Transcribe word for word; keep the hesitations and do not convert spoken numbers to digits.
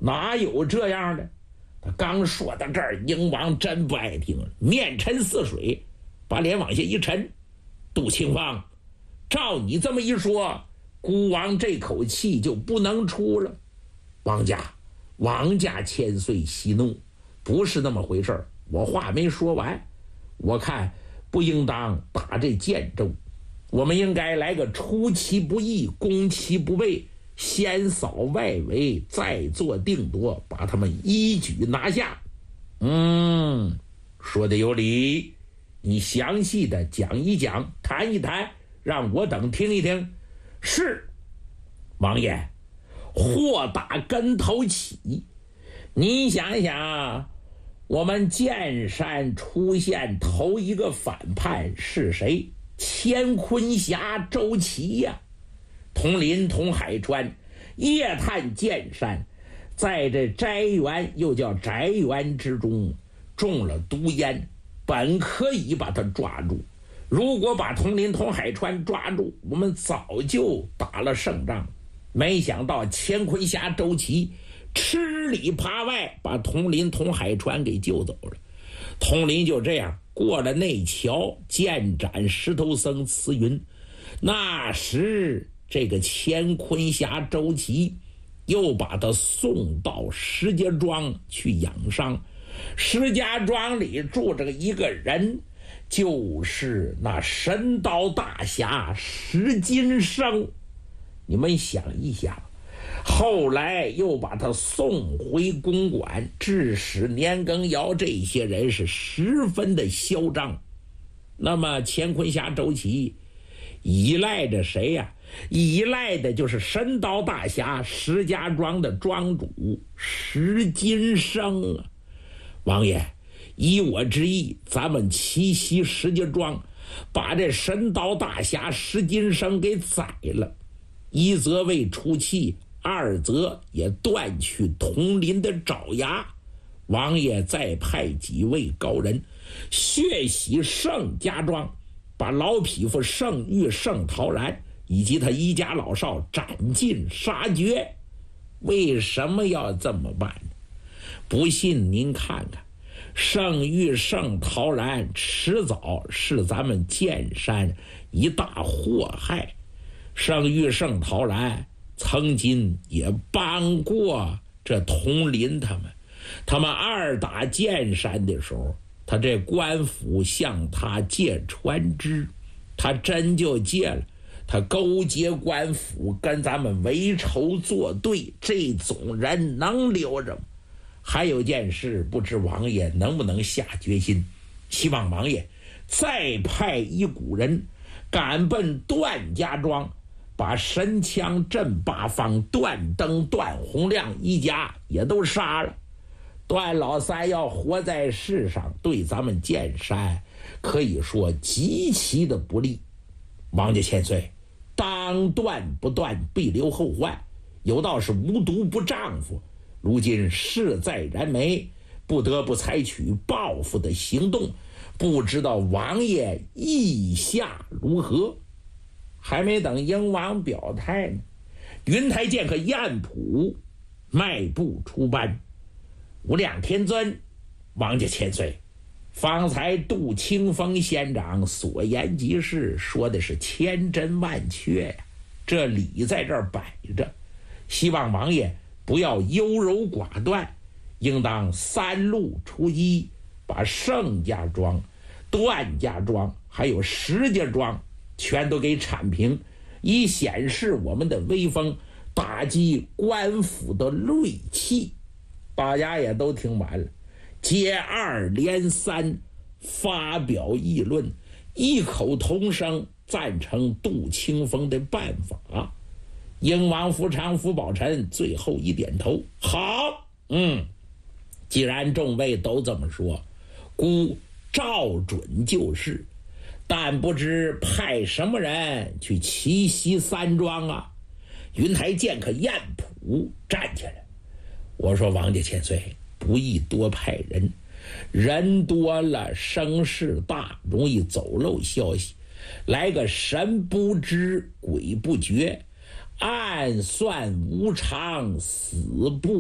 哪有这样的？他刚说到这儿，英王真不爱听，面沉似水，把脸往下一沉。杜清风，照你这么一说，孤王这口气就不能出了。王家，王家千岁息怒，不是那么回事儿。我话没说完，我看不应当打这建州，我们应该来个出其不意，攻其不备，先扫外围，再做定夺，把他们一举拿下。嗯，说的有理，你详细的讲一讲，谈一谈，让我等听一听。是，王爷，祸打跟头起。你想想，我们剑山出现头一个反叛是谁？乾坤侠周琦呀、啊，统领统海川，夜探剑山，在这斋园又叫宅园之中中了毒烟，本可以把他抓住。如果把统领统海川抓住，我们早就打了胜仗。没想到乾坤侠周琦吃里扒外，把统领统海川给救走了。统领就这样过了内桥，剑斩石头僧慈云。那时这个乾坤侠周琦又把他送到石家庄去养伤。石家庄里住着一个人，就是那神刀大侠石金生。你们想一想，后来又把他送回公馆，致使年羹尧这些人是十分的嚣张。那么乾坤侠周琦依赖着谁呀、啊？依赖的就是神刀大侠石家庄的庄主石金生啊。王爷，依我之意，咱们奇袭石家庄，把这神刀大侠石金生给宰了，一则为出气，二则也断去统领的爪牙。王爷再派几位高人血洗盛家庄，把老匹夫盛玉、盛陶然以及他一家老少斩尽杀绝。为什么要这么办呢？不信您看看，盛玉、盛陶然迟早是咱们剑山一大祸害。盛玉、盛陶然曾经也帮过这统领他们，他们二打剑山的时候，他这官府向他借船只，他真就借了。他勾结官府跟咱们为仇作对，这种人能留着吗？还有件事，不知王爷能不能下决心，希望王爷再派一股人赶奔段家庄，把神枪镇八方段登、段洪亮一家也都杀了。段老三要活在世上，对咱们剑山可以说极其的不利。王家千岁，当断不断，必留后患，有道是无毒不丈夫，如今事在燃眉，不得不采取报复的行动，不知道王爷意下如何？还没等英王表态呢，云台剑客燕普迈步出班。无量天尊，王家千岁，方才杜清风仙长所言极是，说的是千真万确呀，这理在这儿摆着，希望王爷不要优柔寡断，应当三路出击，把盛家庄、段家庄还有石家庄全都给铲平，以显示我们的威风，打击官府的锐气。大家也都听完了，接二连三发表议论，异口同声赞成杜清风的办法。英王福昌、福宝臣最后一点头，好，嗯，既然众位都这么说，孤照准就是，但不知派什么人去奇袭三庄啊？云台剑客燕普站起来，我说王家千岁，不宜多派人，人多了声势大，容易走漏消息，来个神不知鬼不觉，暗算无常，死不